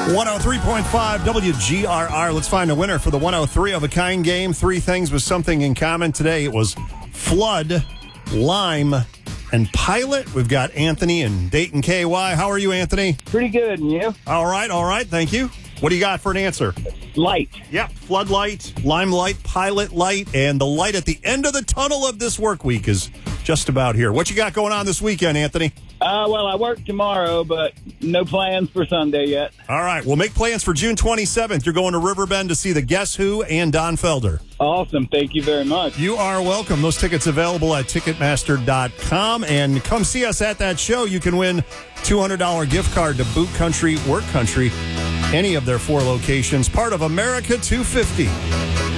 103.5 WGRR. Let's find a winner for the 103 of a kind game. Three things with something in common today. It was flood, lime, and pilot. We've got Anthony in Dayton, KY. How are you, Anthony? Pretty good, and you? All right. Thank you. What do you got for an answer? Light. Yep, floodlight, lime light, pilot light, and the light at the end of the tunnel of this work week is just about here. What you got going on this weekend, Anthony? Well, I work tomorrow, but no plans for Sunday yet. All right, we'll make plans for June 27th. You're going to Riverbend to see the Guess Who and Don Felder. Awesome. Thank you very much. You are welcome. Those tickets available at Ticketmaster.com. And come see us at that show. You can win $200 gift card to Boot Country, Work Country, any of their 4 locations. Part of America 250.